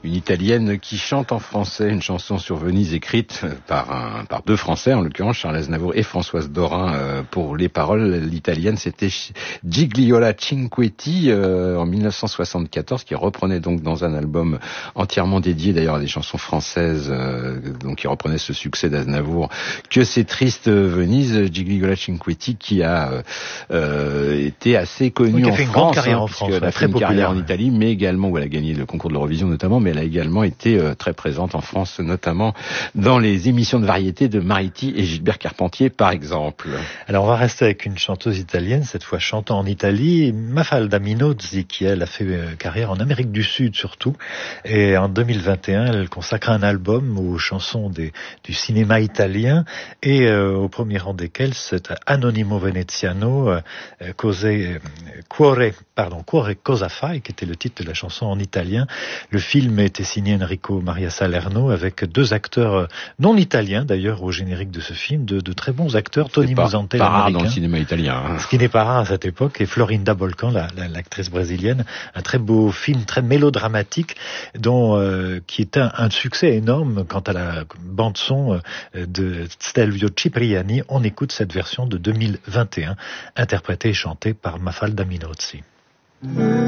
une Italienne qui chante en français une chanson sur Venise écrite par deux Français, en l'occurrence Charles Aznavour et Françoise Dorin pour les paroles. L'italienne, c'était Gigliola Cinquetti en 1974, qui reprenait donc dans un album entièrement dédié d'ailleurs à des chansons françaises, donc qui reprenait ce succès d'Aznavour, Que c'est triste Venise. Gigliola Cinquetti qui a été assez connue en France, puisqu'elle a fait une carrière en Italie, mais également où elle a gagné le concours de l'Eurovision notamment, mais elle a également été très présente en France, notamment dans les émissions de variété de Mariti et Gilbert Carpentier par exemple. Alors on va rester avec une chanteuse italienne, cette fois chantant en Italie, Mafalda Minozzi, qui elle a fait carrière en Amérique du Sud surtout, et en 2021 elle consacre un album aux chansons du cinéma italien, et au premier rang desquels c'est Anonimo Veneziano, Cuore cosa fai, qui était le titre de la chanson en italien. Le film était signé Enrico Maria Salerno, avec deux acteurs non italiens d'ailleurs au générique de ce film, de très bons acteurs, Tony Musante, pas rare dans le cinéma italien, hein. Ce qui n'est pas rare à cette époque, et Florinda Bolkan, l'actrice brésilienne, un très beau film, très mélodramatique, qui est un succès énorme quant à la bande son de Stelvio Cipriani. On écoute cette version de 2021, interprétée et chantée par Mafalda Minozzi.